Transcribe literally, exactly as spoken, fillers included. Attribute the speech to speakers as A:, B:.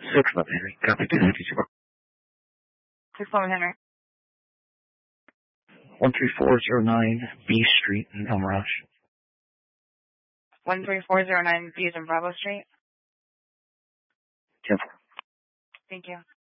A: Six eleven Henry. Copy two fifty-two.
B: six eleven Henry.
A: One three four zero nine B Street in El Mirage.
B: One three four zero nine B is in Bravo Street.
A: Ten.
B: Thank you.